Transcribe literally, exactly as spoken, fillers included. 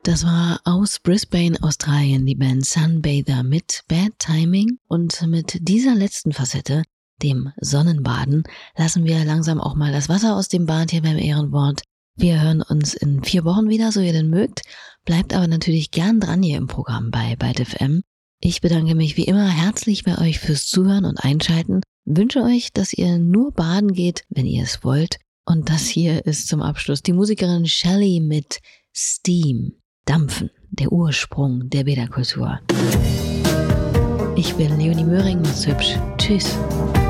Das war aus Brisbane, Australien, die Band Sunbather mit Bad Timing. Und mit dieser letzten Facette, dem Sonnenbaden, lassen wir langsam auch mal das Wasser aus dem Bad hier beim Ehrenwort. Wir hören uns in vier Wochen wieder, so ihr denn mögt. Bleibt aber natürlich gern dran hier im Programm bei Byte F M. Ich bedanke mich wie immer herzlich bei euch fürs Zuhören und Einschalten. Wünsche euch, dass ihr nur baden geht, wenn ihr es wollt. Und das hier ist zum Abschluss die Musikerin Shelley mit Steam. Dampfen, der Ursprung der Bäderkultur. Ich bin Leonie Möhring, macht's hübsch. Tschüss.